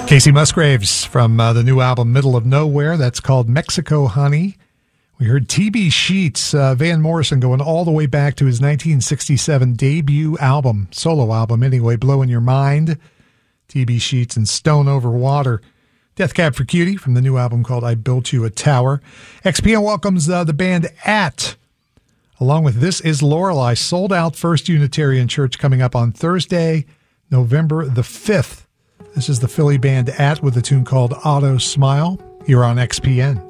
Casey Musgraves from the new album Middle of Nowhere. That's called Mexico Honey. We heard T.B. Sheets, Van Morrison, going all the way back to his 1967 debut album, solo album anyway, Blowing Your Mind. T.B. Sheets and Stone Over Water. Death Cab for Cutie from the new album called I Built You a Tower. XPN welcomes the band At. Along with This Is Lorelei, sold out First Unitarian Church coming up on Thursday, November the 5th. This is the Philly band At with a tune called Auto Smile here on XPN.